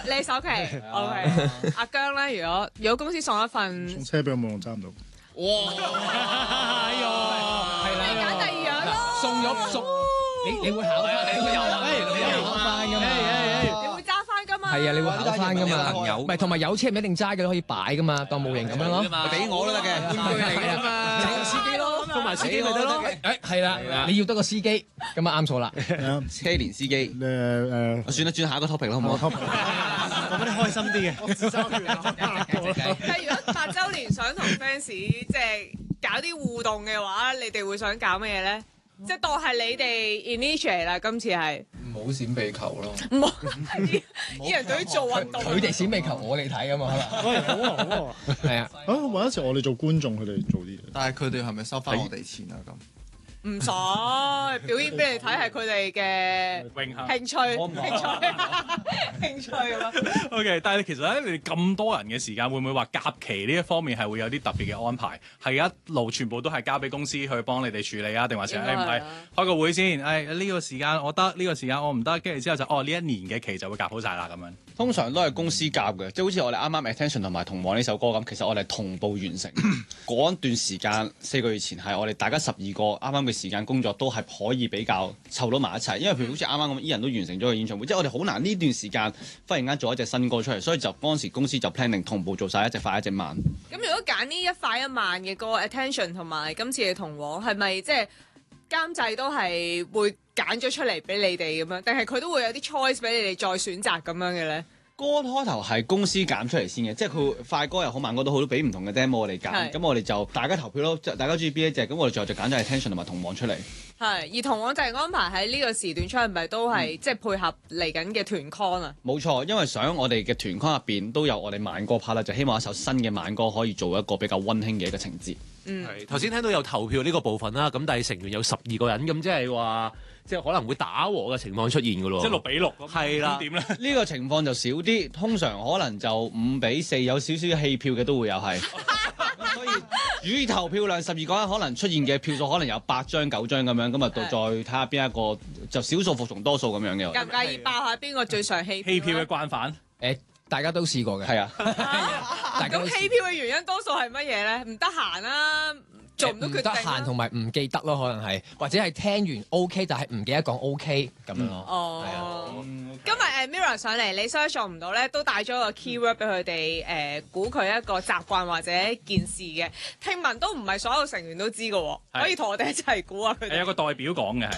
你首期 OK。阿姜咧，如果公司送一份送車俾我冇用揸唔到。 哇！哎呀，係啦， 你揀第二樣咯， 送你會考翻，你會考翻㗎嘛？ 你會揸翻㗎嘛？ 係啊，你會考翻㗎嘛？ 朋友唔係同埋有車唔一定揸嘅，可以擺㗎嘛，當模型咁樣咯。 俾我都得嘅，玩具嚟㗎嘛， 請司機咯， 送埋司機咪得咯。 誒係啦，你要得個司機，咁啊啱數啦。 車連司機。 誒算啦，轉下一個 topic 啦，好唔好？ 講啲開心啲嘅。 但係如果8週年想同 fans 即係搞啲互動嘅話，你哋會想搞咩嘢咧？即係當係你哋 initiate 啦，今次係唔好閃避球咯。 唔好啲人對於做運動， 佢哋閃避球，我哋睇㗎嘛，可能。 好啊好啊。 係啊， 揾一次我哋做觀眾，佢哋做啲嘢。 但係佢哋係咪收翻我哋錢啊？咁唔使表演俾你睇，係佢哋嘅興趣，興趣咁樣。 OK， 但係其實咧，你哋咁多人嘅時間，會唔會話夾期呢一方面係會有啲特別嘅安排？係一路全部都係交俾公司去幫你哋處理啊？定還是唔係開個會先？呢個時間我得，呢個時間我唔得，跟住之後就呢一年嘅期就會夾好晒啦咁樣。 通常都係公司夾嘅，即係好似我哋啱啱 Attention 同埋同往呢首歌咁，其實我哋係同步完成。嗰一段時間4個月前係我哋大家12個啱啱嘅時間工作都係可以比較湊到埋一齊，因為譬如好似啱啱咁，Ian 都完成咗個演唱會，即係我哋好難呢段時間忽然間做一隻新歌出嚟，所以就嗰陣時公司就 planning 同步做晒一隻快一隻慢。 咁如果揀呢一快一慢嘅歌 Attention 同埋今次嘅同往，係咪即係監製都係會揀咗出嚟俾你哋咁樣，定係佢都會有啲 choice 俾你哋再選擇咁樣嘅咧？ 歌開頭係公司揀出嚟先嘅，即係佢快歌又好慢歌都好，都俾唔同嘅 demo 我哋揀，咁我哋就大家投票咯，大家中意邊一隻，咁我哋最後就揀咗 Attention 同埋同往出嚟。 係，而同往就係安排喺呢個時段出，係咪都係即係配合嚟緊嘅團 con 啊？ 冇錯，因為想我哋嘅團 con 入邊都有我哋慢歌 part 啦，就希望一首新嘅慢歌可以做一個比較溫馨嘅一個情節。 係頭先聽到有投票呢個部分啦，咁但係成員有12個人，咁即係話即係可能會打和嘅情況出現㗎咯。 即係6-6咁。 係啦。 點咧？ 呢個情況就少啲，通常可能就5-4，有少少棄票嘅都會有係。所以主投票量12個人可能出現嘅票數可能有8張9張咁樣，咁啊再睇下邊一個就少數服從多數咁樣嘅。 介唔介意爆下邊個最常棄棄票嘅慣犯？ 大家都試過嘅。 係啊。 咁棄票嘅原因多數係乜嘢咧？唔得閒啦，做唔到決定。唔得閒同埋唔記得咯，可能係或者係聽完 OK，但係唔記得講 OK 咁樣咯。 哦。今日Mirror 上嚟，你 search 唔到咧，都帶咗個 keyword 俾佢哋估佢一個習慣或者件事嘅。聽聞都唔係所有成員都知嘅喎，可以同我哋一齊估啊！佢哋有個代表講嘅係。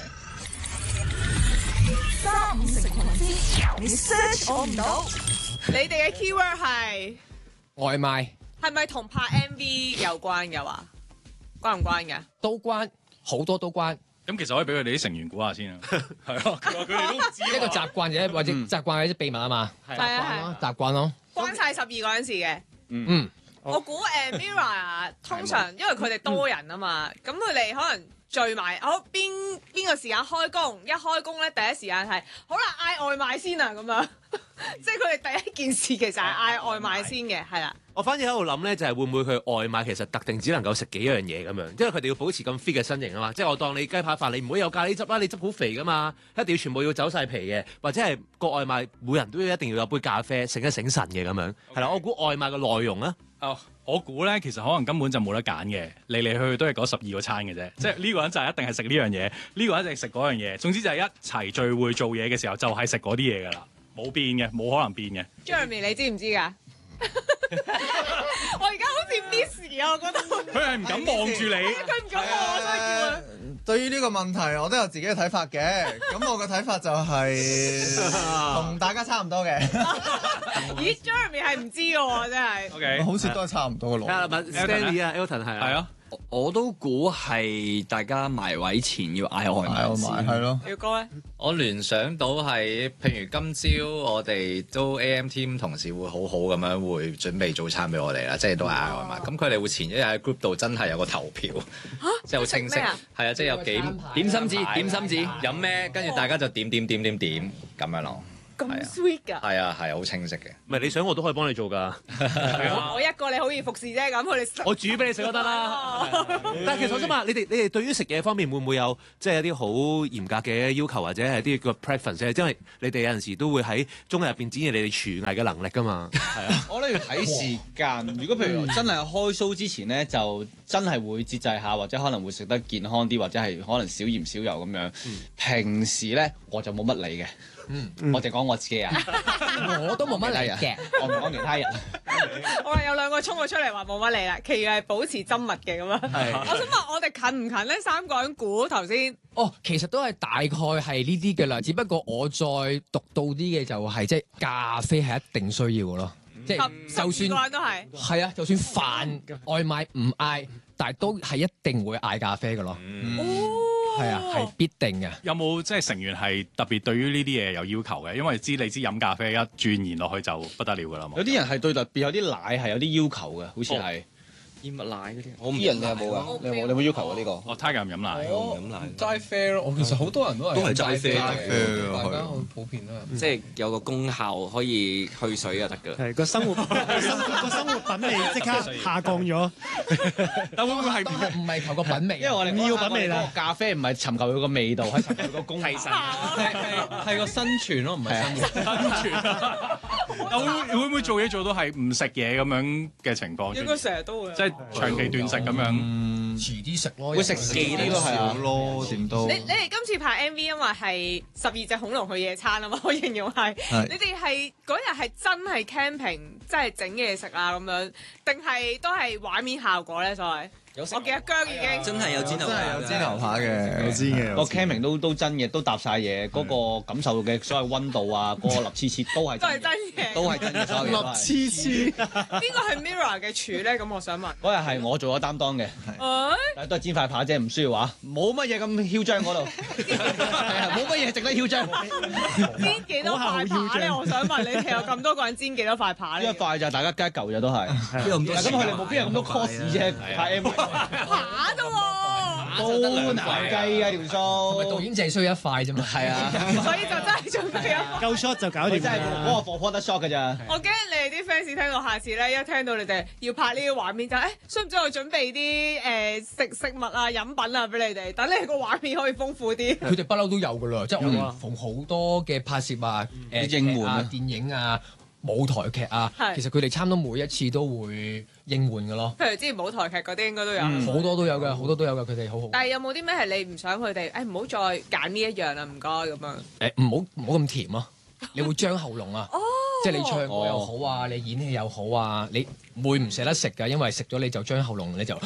3、5成群之，你 search 我唔到。 你哋嘅 keyword 係外賣， 係咪同拍 MV 有關嘅話？關唔關嘅？ 都關，好多都關。 咁其實可以俾佢哋啲成員估下先啊。係啊，佢哋都唔知。 一個習慣嘅，或者習慣嘅一啲秘密啊嘛。 係啊習慣咯。 關晒12個人事嘅。 嗯。 我估Mirror 通常因為佢哋多人啊嘛，咁佢哋可能聚埋，邊個時間開工？一開工咧，第一時間係好啦，嗌外賣先啊咁樣，即係佢哋第一件事其實係嗌外賣先嘅，係啦。 我反而喺度諗咧，就係會唔會佢外賣其實特定只能夠食幾樣嘢咁樣，因為佢哋要保持咁 fit 嘅身形啊嘛。即係我當你雞扒飯，你唔會有咖喱汁啦，你汁好肥噶嘛，一定要全部要走晒皮嘅，或者係個外賣每人都一定要有杯咖啡，醒一醒神嘅咁樣。係啦，我估外賣嘅內容啊。 我估咧，其實可能根本就冇得揀嘅，嚟嚟去去都係嗰12個餐嘅啫。即係呢個人就係一定係食呢樣嘢，呢個人一定食嗰樣嘢。總之就係一齊聚會做嘢嘅時候，就係食嗰啲嘢㗎啦，冇變嘅，冇可能變嘅。 Jeremy 你知唔知㗎？我而家好似 miss 啊，我覺得佢係唔敢望住你， 佢唔敢望我，所以叫佢。 對於呢個問題，我都有自己嘅睇法嘅。咁我嘅睇法就係同大家差唔多嘅。 咦 ，Jeremy 係唔知嘅喎，真係。 OK， 好似都係差唔多嘅路。 Stanley 啊 Elton 係啊。 我都估係大家埋位前要嗌外賣先， 係咯。 耀哥咧， 我聯想到係，譬如今朝我哋都 AM team 同事會好好咁樣會準備早餐俾我哋啦，即係都係嗌外賣。咁佢哋會前一日喺 group 度真係有個投票，即係好清晰。係啊，即係有幾點心紙飲咩，跟住大家就點咁樣咯。 咁 sweet 㗎。 係啊係好清晰嘅。 唔係你想我都可以幫你做㗎。 我一個你好易服侍啫，咁佢哋我煮俾你食都得啦。但係其實我想問，你哋對於食嘢方面會唔會有即係一啲好嚴格嘅要求，或者係啲個 preference？因為你哋有陣時都會喺綜藝入邊展現你哋廚藝嘅能力㗎嘛。係啊， 我覺得要睇時間。如果譬如真係開 show 之前咧，就真係會節制下，或者可能會食得健康啲，或者係可能少鹽少油咁樣。平時咧我就冇乜理嘅。我哋講我自己啊， 我都冇乜理嘅， 我唔講其他人。 我哋有兩個衝咗出嚟話冇乜理啦，其餘係保持親密嘅咁樣。我想問我哋近唔近呢？3個人估頭先。 哦，其實都係大概係呢啲嘅啦，只不過我再讀到啲嘅就係即係咖啡係一定需要嘅咯，即係就算個人都係。 係啊，就算飯外賣唔嗌，但係都係一定會嗌咖啡嘅咯。係啊，係必定嘅。 有冇即係成員係特別對於呢啲嘢有要求嘅？因為你知飲咖啡一轉延落去就不得了㗎啦嘛。 有啲人係對特別有啲奶係有啲要求嘅，好似係。 燕麥奶嗰啲， 我唔啲人你有冇啊？你有冇要求啊？呢個我 Tiger 唔飲奶， 我唔飲奶， 齋啡咯。我其實好多人都係齋啡， 大家好普遍啦。 即係有個功效可以去水就得㗎。 係個生活品味即刻下降咗。 但會唔會係唔係求個品味？ 因為我哋要品味啦。 咖啡唔係尋求佢個味道，係尋求佢個功效。 係個生存咯，唔係生活。 生存。會唔會做嘢做到係唔食嘢咁樣嘅情況？ 應該成日都會。 即係長期斷食咁樣。 遲啲食咯， 會食忌啲咯，係啊。 咯，點都。 你哋今次拍 MV 因為係12隻恐龍去野餐啊嘛，我形容係。你哋係嗰日係真係 camping，真係整嘢食啊咁樣，定係都係畫面效果咧？所謂。我記得姜已經真係有煎牛排， 有煎牛排嘅， 有煎嘅。 個 camping 都真嘅，都搭晒嘢，嗰個感受嘅所謂溫度啊，嗰個立黐黐都係都係真嘅， 都係真嘅，所有嘢都係。 黐黐。 邊個係 Mirror 嘅廚咧？咁我想問。 嗰日係我做咗擔當嘅，但係都係煎塊扒啫，唔需要話，冇乜嘢咁囂張嗰度，冇乜嘢值得囂張。 煎幾多塊扒咧？我想問你哋有咁多個人煎幾多塊扒咧？ 一塊就大家加一嚿就都係。咁佢哋冇邊有咁多 cost 啫，拍 MV。 扒啫喎， 都難計啊條數。 導演淨係需要一塊啫嘛。 係啊， 所以就真係準備啊， 夠 shot 就搞掂。 真係嗰個 for the shot 㗎咋。 我驚你哋啲 fans 聽到下次咧，一聽到你哋要拍呢啲畫面就需唔需要我準備啲食物啊、飲品啊俾你哋，等你個畫面可以豐富啲。 佢哋不嬲都有㗎啦，即係我哋逢好多嘅拍攝啊、 應援啊、 電影啊、舞台劇啊，其實佢哋差唔多每一次都會應援嘅咯。 譬如之前舞台劇嗰啲應該都有， 好多都有嘅，好多都有嘅，佢哋好好。 但係有冇啲咩係你唔想佢哋唔好再揀呢一樣啦？唔該咁樣。 唔好咁甜咯，你會傷喉嚨啊。即係你唱歌又好啊，你演戲又好啊，你會唔捨得食㗎，因為食咗你就將喉嚨你就